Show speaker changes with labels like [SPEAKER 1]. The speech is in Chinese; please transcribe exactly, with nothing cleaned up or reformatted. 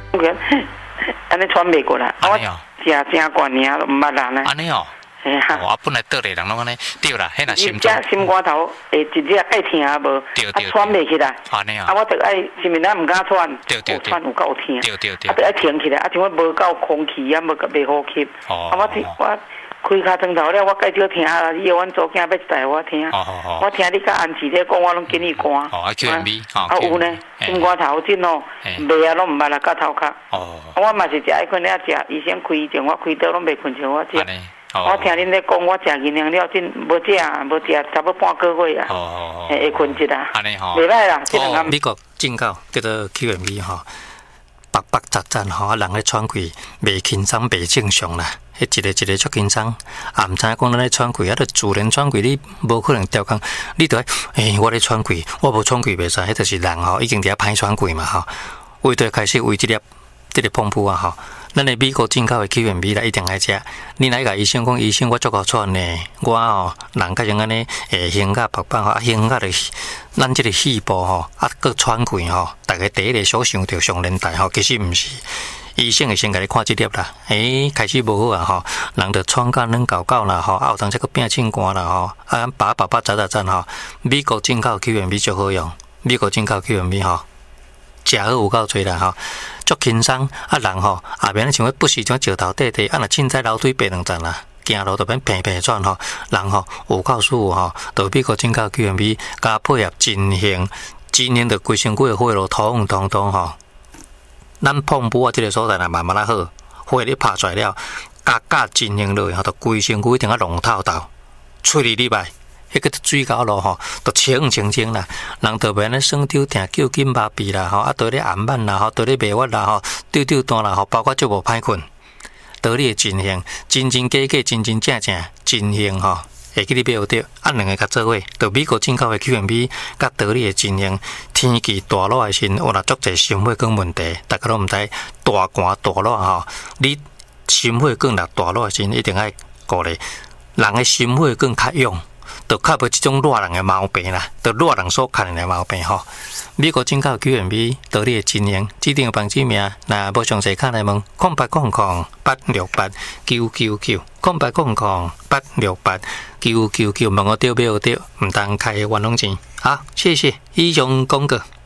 [SPEAKER 1] 安尼喘袂过来，我食真惯尔都毋捌人咧。
[SPEAKER 2] 安尼哦。
[SPEAKER 1] 嘿哈。
[SPEAKER 2] 我本来倒咧人拢安尼，对啦，迄若心
[SPEAKER 1] 脏。心肝头会一日爱疼无？
[SPEAKER 2] 对对。
[SPEAKER 1] 喘袂起来。
[SPEAKER 2] 安尼啊。
[SPEAKER 1] 啊，我着爱是毋咱毋敢喘。
[SPEAKER 2] 对对对。
[SPEAKER 1] 喘有够疼。
[SPEAKER 2] 对对对。
[SPEAKER 1] 啊，着爱停起来，啊，像我无够空气啊，无袂好吸。哦。啊，我我。开骹床头了，我介少听啊！以后阮祖囝要带我听，
[SPEAKER 2] 哦哦哦、
[SPEAKER 1] 我听你甲安琪咧讲，我拢建议关。
[SPEAKER 2] 哦，啊 Q M B，
[SPEAKER 1] 啊有呢，心肝头真哦，袂啊拢毋捌啦，到头壳。哦。我嘛是食爱困了食，医生开前我开刀拢袂困像我食。我听恁咧讲，我食营养了，真无食，无食差不多半个月啊。哦哦哦。会困一啦。安尼吼。袂歹啦，这两个。
[SPEAKER 3] 美国进口叫做 Q M B 吼，白白杂杂吼，人咧喘气袂轻松，袂正常啦。迄一个一个足紧张，也毋知影讲咱咧喘气，啊，著自然喘气，你无可能调工，你著诶，我咧喘气，我无喘气袂使，迄著是人吼已经伫遐歹喘气嘛吼，为着开始为即粒即个碰布啊吼，咱诶美国进口诶 Q M B 啦，一定爱食。你来甲医生讲，医生我足够喘呢，我吼人甲种安尼诶，胸甲白白吼，啊胸甲咧，咱即个细胞吼，啊搁喘气吼，逐个第一个所想着上年代吼，其实毋是。医生会先甲你看即粒啦，诶，开始无好啊吼，人着喘甲软搞搞啦吼，啊有当则个变清寒啦吼，啊把把把扎扎扎吼，美国进口 Q M B 最好用，美国进口 Q M B 吼，食好有够多啦吼，足轻松，啊人吼也免像不时种石头块块，啊若凊彩楼梯爬两层啦，行路着免平平转吼，人吼有够舒服吼，着美国进口 Q M B 加配合真型，真型着规身躯的血路通通通吼。咱碰布啊，即个所在若慢慢啊好，火你拍出来了，加加真型落去吼，着规身躯一定啊long透透，喙里里摆，迄个水沟路吼，着清清清啦，人着免咧酸抽疼、叫紧麻痹啦吼，啊倒咧暗慢啦吼，倒咧迷晕啦吼，丢丢单啦吼，包括足无歹困，倒你的真型，真真假假，真真正正，真型吼。会记你买有着，啊两个甲做伙，着美国进口的 Q M B， 甲道理的真型。天气大热的时，有若足侪心血管问题，大家都毋知大寒大热吼，你心血管若大热的时，一定爱顾咧。人的心血管较勇，着较无即种热人的毛病啦，着热人所看的毛病吼。美国进口 Q M B 道理的真型，指定房子名，若无详细看来问，空八空空八六八九九九，空八空空八六八九九九，问我对买有对，毋当开冤枉钱。好，谢谢以上讲过。